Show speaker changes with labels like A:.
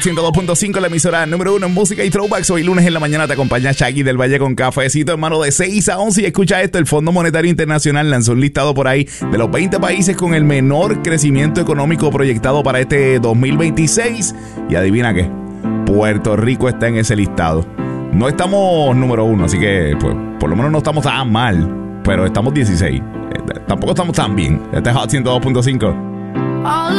A: 102.5, la emisora número 1 en música y throwbacks. Hoy lunes en la mañana te acompaña Shaggy del Valle con cafecito, hermano, de 6 a 11. Y escucha esto, el Fondo Monetario Internacional lanzó un listado por ahí de los 20 países con el menor crecimiento económico proyectado para este 2026. Y adivina qué, Puerto Rico está en ese listado. No estamos número 1, así que pues, por lo menos no estamos tan mal, pero estamos 16. Tampoco estamos tan bien. Este es Hot 102.5.